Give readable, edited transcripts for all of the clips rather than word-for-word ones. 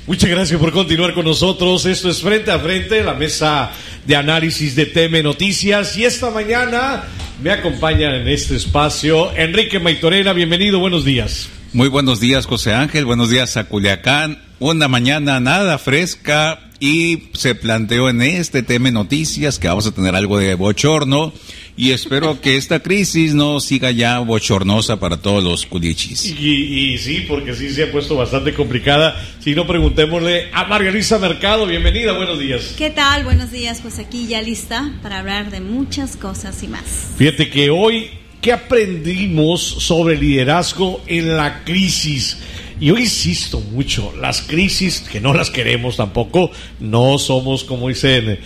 Muchas gracias por continuar con nosotros. Esto es Frente a Frente, la mesa de análisis de TM Noticias. Y esta mañana me acompañan en este espacio Enrique Maitorena. Bienvenido, buenos días. Muy buenos días, José Ángel. Buenos días a Culiacán. Una mañana nada fresca y se planteó en este TM Noticias que vamos a tener algo de bochorno. Y espero que esta crisis no siga ya bochornosa para todos los culichis. Y sí, porque sí se ha puesto bastante complicada. Si no, preguntémosle a María Luisa Mercado. Bienvenida, buenos días. ¿Qué tal? Buenos días, pues aquí ya lista para hablar de muchas cosas y más. Fíjate que hoy, ¿qué aprendimos sobre liderazgo en la crisis? Y yo insisto mucho, las crisis, que no las queremos tampoco, no somos, como dicen,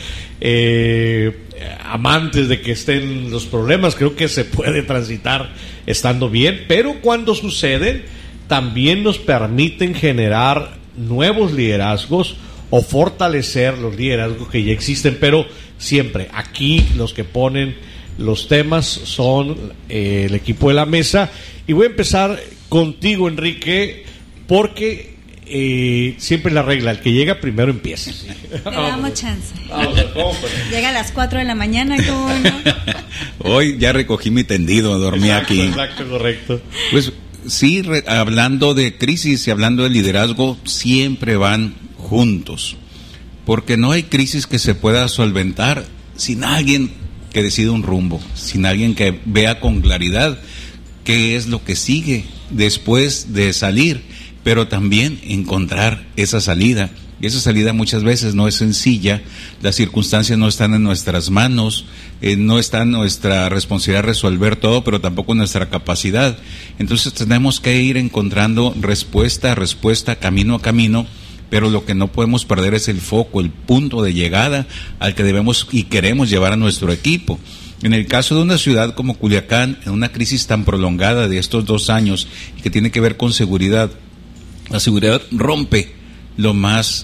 amantes de que estén los problemas. Creo que se puede transitar estando bien, pero cuando suceden, también nos permiten generar nuevos liderazgos o fortalecer los liderazgos que ya existen. Pero siempre, aquí los que ponen los temas son el equipo de la mesa. Y voy a empezar contigo, Enrique, porque siempre la regla, el que llega primero empieza. Le damos chance. ¿Cómo? Llega a las 4 de la mañana, ¿cómo no? Hoy ya recogí mi tendido, dormí aquí. Exacto, correcto. Pues sí, hablando de crisis y hablando de liderazgo, siempre van juntos. Porque no hay crisis que se pueda solventar sin alguien que decida un rumbo, sin alguien que vea con claridad qué es lo que sigue después de salir, pero también encontrar esa salida. Y esa salida muchas veces no es sencilla, las circunstancias no están en nuestras manos, no está en nuestra responsabilidad resolver todo, pero tampoco en nuestra capacidad. Entonces tenemos que ir encontrando respuesta a respuesta, camino a camino, pero lo que no podemos perder es el foco, el punto de llegada al que debemos y queremos llevar a nuestro equipo. En el caso de una ciudad como Culiacán, en una crisis tan prolongada de estos 2 años y que tiene que ver con seguridad, la seguridad rompe lo más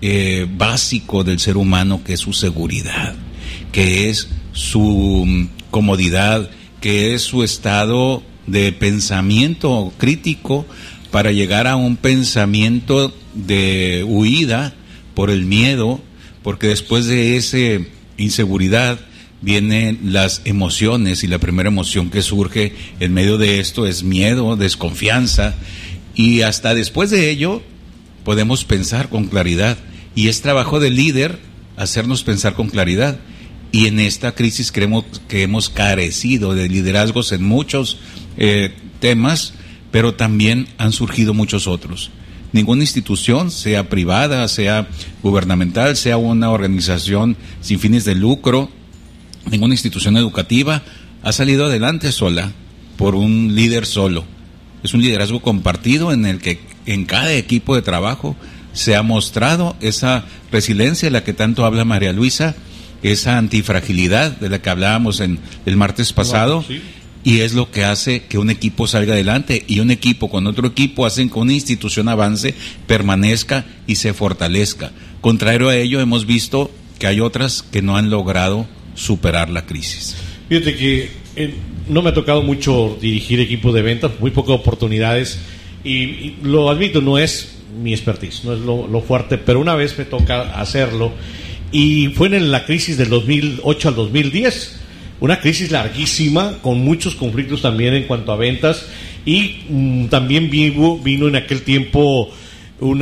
básico del ser humano, que es su seguridad, que es su comodidad, que es su estado de pensamiento crítico para llegar a un pensamiento de huida por el miedo, porque después de esa inseguridad vienen las emociones, y la primera emoción que surge en medio de esto es miedo, desconfianza, y hasta después de ello podemos pensar con claridad, y es trabajo del líder hacernos pensar con claridad. Y en esta crisis creemos que hemos carecido de liderazgos en muchos temas, pero también han surgido muchos otros. Ninguna institución, sea privada, sea gubernamental, sea una organización sin fines de lucro, ninguna institución educativa ha salido adelante sola, por un líder solo. Es un liderazgo compartido en el que en cada equipo de trabajo se ha mostrado esa resiliencia de la que tanto habla María Luisa, esa antifragilidad de la que hablábamos en el martes pasado, sí. Y es lo que hace que un equipo salga adelante, y un equipo con otro equipo hacen que una institución avance, permanezca y se fortalezca. Contrario a ello, hemos visto que hay otras que no han logrado superar la crisis. Fíjate que no me ha tocado mucho dirigir equipos de ventas, muy pocas oportunidades, y lo admito, no es mi expertise, no es lo fuerte, pero una vez me toca hacerlo, y fue en la crisis del 2008 al 2010, una crisis larguísima, con muchos conflictos también en cuanto a ventas, y también vino en aquel tiempo un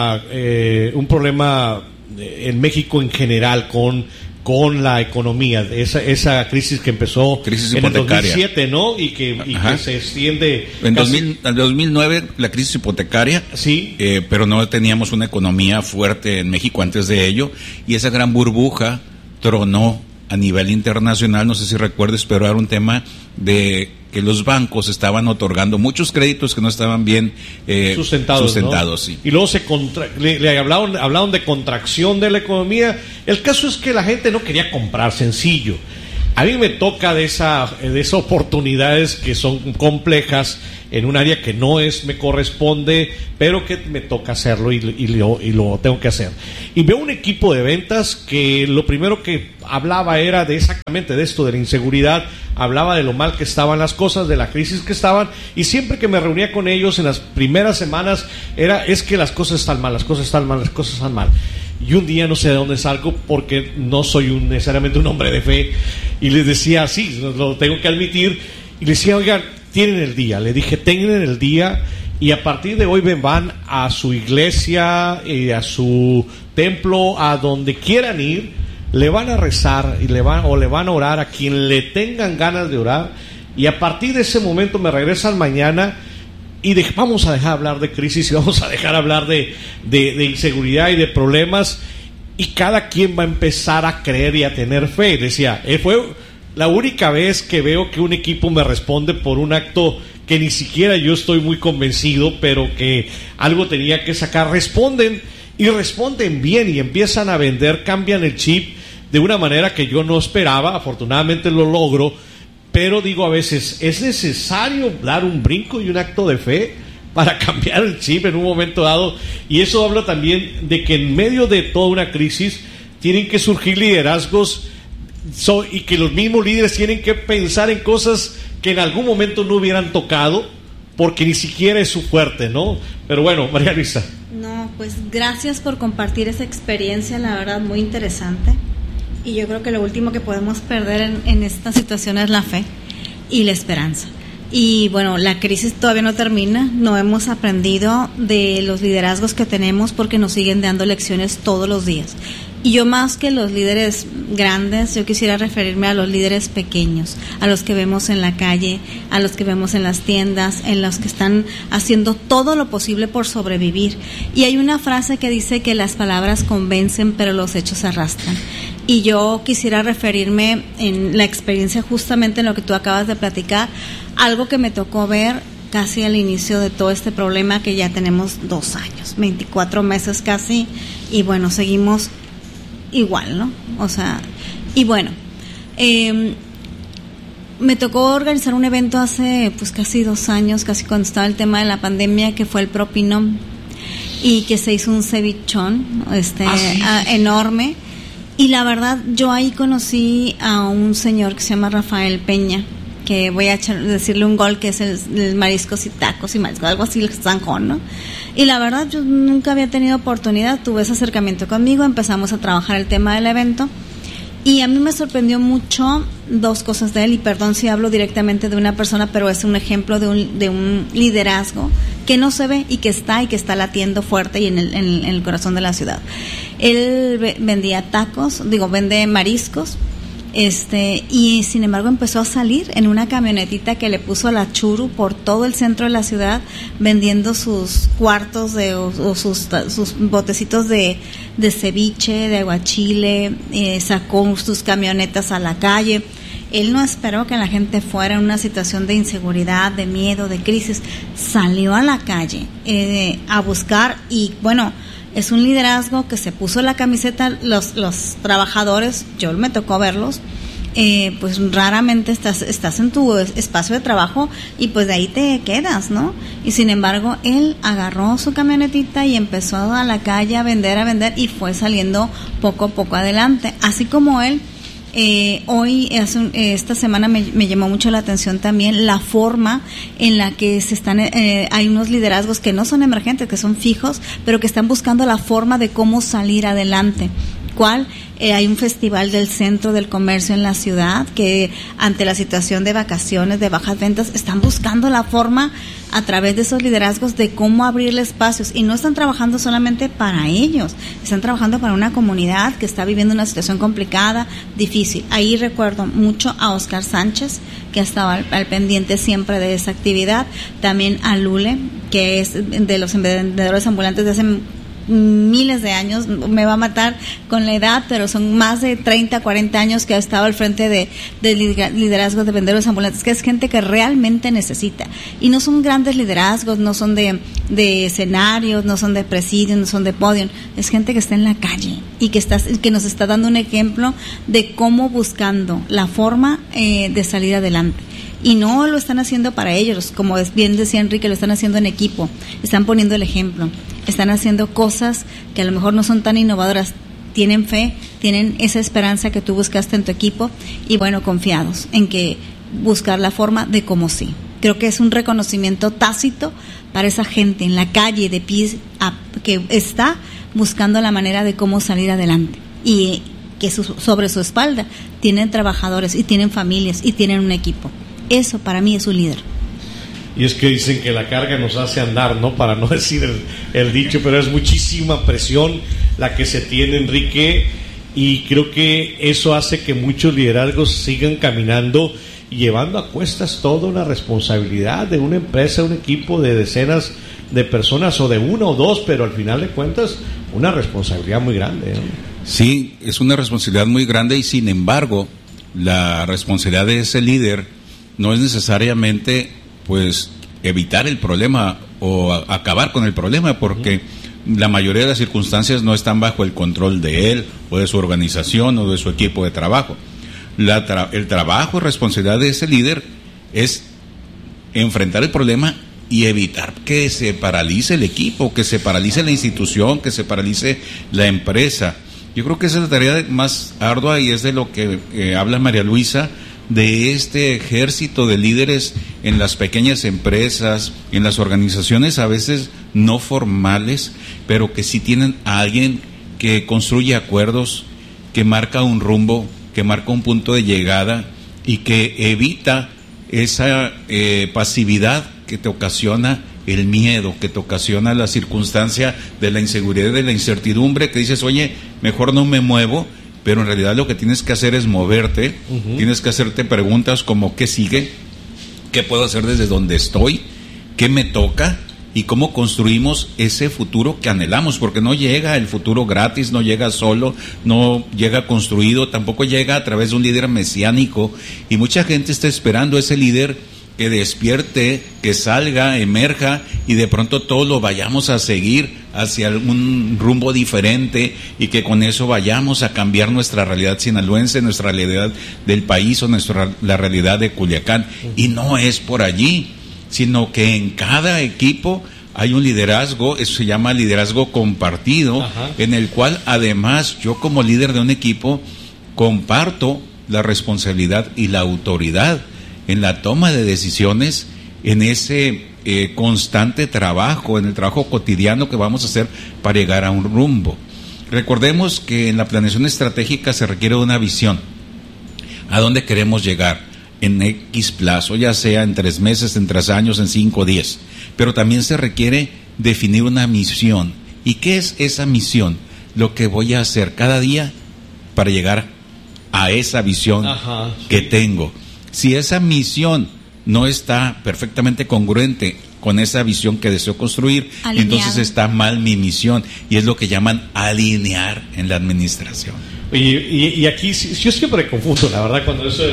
problema en México en general con la economía, esa crisis que empezó en el 2007, ¿no? Y que se extiende en 2009, la crisis hipotecaria, sí, pero no teníamos una economía fuerte en México antes de ello, y esa gran burbuja tronó a nivel internacional. No sé si recuerdes, pero era un tema de que los bancos estaban otorgando muchos créditos que no estaban bien sustentados, ¿no? Sí. Y luego le hablaron de contracción de la economía. El caso es que la gente no quería comprar sencillo. A mí me toca de esas oportunidades que son complejas en un área que no me corresponde, pero que me toca hacerlo y lo tengo que hacer. Y veo un equipo de ventas que lo primero que hablaba era exactamente de esto, de la inseguridad, hablaba de lo mal que estaban las cosas, de la crisis que estaban, y siempre que me reunía con ellos en las primeras semanas es que las cosas están mal. Y un día no sé de dónde salgo porque no soy necesariamente un hombre de fe, y les decía, sí, lo tengo que admitir, y les decía, oigan, tienen el día. Le dije, tengan el día, y a partir de hoy van a su iglesia, a su templo, a donde quieran ir, le van a rezar y le van a orar a quien le tengan ganas de orar, y a partir de ese momento me regresan mañana y vamos a dejar hablar de crisis y vamos a dejar hablar de inseguridad y de problemas, y cada quien va a empezar a creer y a tener fe. Decía, fue la única vez que veo que un equipo me responde por un acto que ni siquiera yo estoy muy convencido, pero que algo tenía que sacar. Responden bien y empiezan a vender, cambian el chip de una manera que yo no esperaba. Afortunadamente lo logro, pero digo, a veces es necesario dar un brinco y un acto de fe para cambiar el chip en un momento dado, y eso habla también de que en medio de toda una crisis tienen que surgir liderazgos y que los mismos líderes tienen que pensar en cosas que en algún momento no hubieran tocado porque ni siquiera es su fuerte, ¿no? Pero bueno, María Luisa. No, pues gracias por compartir esa experiencia, la verdad muy interesante. Y yo creo que lo último que podemos perder en esta situación es la fe y la esperanza. Y bueno, la crisis todavía no termina, no hemos aprendido de los liderazgos que tenemos porque nos siguen dando lecciones todos los días. Y yo, más que los líderes grandes, yo quisiera referirme a los líderes pequeños, a los que vemos en la calle, a los que vemos en las tiendas, en los que están haciendo todo lo posible por sobrevivir. Y hay una frase que dice que las palabras convencen, pero los hechos arrastran. Y yo quisiera referirme en la experiencia justamente en lo que tú acabas de platicar, algo que me tocó ver casi al inicio de todo este problema, que ya tenemos 2 años, 24 meses casi, y bueno, seguimos igual, ¿no? O sea, y bueno, me tocó organizar un evento hace pues casi 2 años, casi cuando estaba el tema de la pandemia, que fue el Propinón, y que se hizo un cevichón enorme. Y la verdad, yo ahí conocí a un señor que se llama Rafael Peña, que voy a decirle un gol, que es el mariscos y tacos y mariscos, algo así, el zanjón, ¿no? Y la verdad, yo nunca había tenido oportunidad, tuve ese acercamiento conmigo, empezamos a trabajar el tema del evento, y a mí me sorprendió mucho 2 cosas de él, y perdón si hablo directamente de una persona, pero es un ejemplo de un liderazgo que no se ve y que está latiendo fuerte y en el corazón de la ciudad. Él vende mariscos, y sin embargo empezó a salir en una camionetita que le puso a la churu por todo el centro de la ciudad, vendiendo sus cuartos o sus botecitos de ceviche, de aguachile, sacó sus camionetas a la calle. Él no esperó que la gente fuera en una situación de inseguridad, de miedo, de crisis. Salió a la calle a buscar, y bueno, es un liderazgo que se puso la camiseta. Los trabajadores, yo me tocó verlos, pues raramente estás en tu espacio de trabajo y pues de ahí te quedas, ¿no? Y sin embargo, él agarró su camionetita y empezó a la calle a vender, y fue saliendo poco a poco adelante. Así como él, esta semana me llamó mucho la atención también la forma en la que hay unos liderazgos que no son emergentes, que son fijos, pero que están buscando la forma de cómo salir adelante. ¿Cuál? Hay un festival del centro del comercio en la ciudad que, ante la situación de vacaciones, de bajas ventas, están buscando la forma a través de esos liderazgos de cómo abrirle espacios, y no están trabajando solamente para ellos, están trabajando para una comunidad que está viviendo una situación complicada, difícil. Ahí recuerdo mucho a Oscar Sánchez, que estaba al pendiente siempre de esa actividad, también a Lule, que es de los vendedores ambulantes de hace miles de años, me va a matar con la edad, pero son más de 30, 40 años que ha estado al frente de liderazgo de vendedores ambulantes, que es gente que realmente necesita. Y no son grandes liderazgos, no son de escenarios, no son de presidios, no son de podium, es gente que está en la calle y que nos está dando un ejemplo de cómo buscando la forma de salir adelante. Y no lo están haciendo para ellos, como bien decía Enrique, lo están haciendo en equipo, están poniendo el ejemplo, están haciendo cosas que a lo mejor no son tan innovadoras, tienen fe, tienen esa esperanza que tú buscaste en tu equipo y bueno, confiados en que buscar la forma de cómo sí. Creo que es un reconocimiento tácito para esa gente en la calle de pies que está buscando la manera de cómo salir adelante y que sobre su espalda tienen trabajadores y tienen familias y tienen un equipo. Eso para mí es un líder. Y es que dicen que la carga nos hace andar, ¿no? Para no decir el dicho, pero es muchísima presión la que se tiene, Enrique, y creo que eso hace que muchos liderazgos sigan caminando y llevando a cuestas toda una responsabilidad de una empresa, un equipo de decenas de personas o de una o dos, pero al final de cuentas una responsabilidad muy grande, ¿no? Sí, es una responsabilidad muy grande y sin embargo la responsabilidad de ese líder no es necesariamente pues evitar el problema o acabar con el problema, porque la mayoría de las circunstancias no están bajo el control de él o de su organización o de su equipo de trabajo. El trabajo y responsabilidad de ese líder es enfrentar el problema y evitar que se paralice el equipo, que se paralice la institución, que se paralice la empresa. Yo creo que esa es la tarea más ardua y es de lo que habla María Luisa, de este ejército de líderes en las pequeñas empresas, en las organizaciones a veces no formales, pero que sí tienen a alguien que construye acuerdos, que marca un rumbo, que marca un punto de llegada y que evita esa pasividad que te ocasiona el miedo, que te ocasiona la circunstancia de la inseguridad y de la incertidumbre, que dices, oye, mejor no me muevo, pero en realidad lo que tienes que hacer es moverte, tienes que hacerte preguntas como ¿qué sigue? ¿Qué puedo hacer desde donde estoy? ¿Qué me toca? Y cómo construimos ese futuro que anhelamos, porque no llega el futuro gratis, no llega solo, no llega construido, tampoco llega a través de un líder mesiánico, y mucha gente está esperando a ese líder que despierte, que salga, emerja y de pronto todos lo vayamos a seguir hacia un rumbo diferente y que con eso vayamos a cambiar nuestra realidad sinaloense, nuestra realidad del país o la realidad de Culiacán. Y no es por allí, sino que en cada equipo hay un liderazgo, eso se llama liderazgo compartido, en el cual además yo como líder de un equipo comparto la responsabilidad y la autoridad en la toma de decisiones, en ese constante trabajo, en el trabajo cotidiano que vamos a hacer para llegar a un rumbo. Recordemos que en la planeación estratégica se requiere una visión. ¿A dónde queremos llegar? En X plazo, ya sea en 3 meses, en 3 años, en 5 o 10. Pero también se requiere definir una misión. ¿Y qué es esa misión? Lo que voy a hacer cada día para llegar a esa visión que tengo. Si esa misión no está perfectamente congruente con esa visión que deseo construir, entonces está mal mi misión, y es lo que llaman alinear en la administración. Y aquí yo siempre confundo, la verdad, cuando eso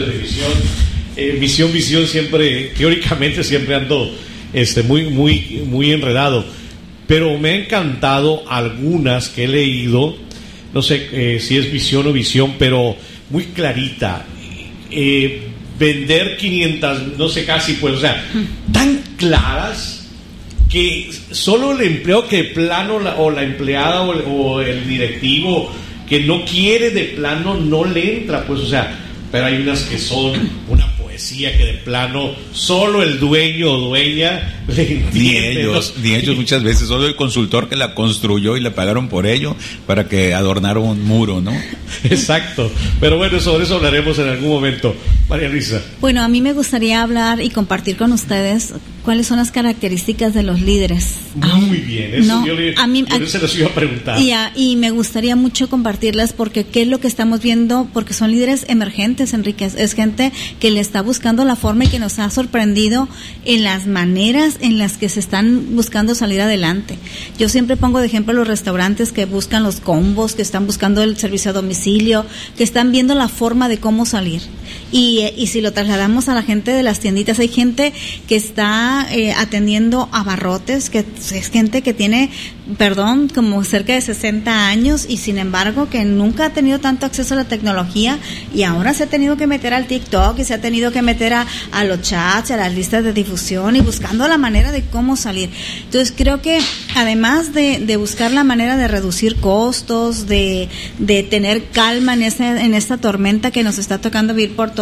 de visión, siempre, teóricamente siempre ando muy enredado, pero me ha encantado algunas que he leído, no sé si es visión o visión, pero muy clarita. Vender 500, no sé, casi, pues, o sea, tan claras que solo el empleado que de plano, o la empleada o el directivo que no quiere de plano no le entra, pues, o sea, pero hay unas que son una poesía que de plano solo el dueño o dueña le entiende. Ni ellos muchas veces, solo el consultor que la construyó y le pagaron por ello para que adornara un muro, ¿no? Exacto, pero bueno, sobre eso hablaremos en algún momento. María Luisa. Bueno, a mí me gustaría hablar y compartir con ustedes ¿cuáles son las características de los líderes? Muy bien, eso yo se los iba a preguntar. Y me gustaría mucho compartirlas, porque qué es lo que estamos viendo, porque son líderes emergentes, Enrique. Es gente que le está buscando la forma y que nos ha sorprendido en las maneras en las que se están buscando salir adelante. Yo siempre pongo de ejemplo los restaurantes que buscan los combos, que están buscando el servicio a domicilio, que están viendo la forma de cómo salir. Y si lo trasladamos a la gente de las tienditas, hay gente que está atendiendo abarrotes, que es gente que tiene, como cerca de 60 años, y sin embargo que nunca ha tenido tanto acceso a la tecnología, y ahora se ha tenido que meter al TikTok y se ha tenido que meter a los chats, a las listas de difusión, y buscando la manera de cómo salir. Entonces creo que además de buscar la manera de reducir costos, de tener calma en esta tormenta que nos está tocando vivir por todo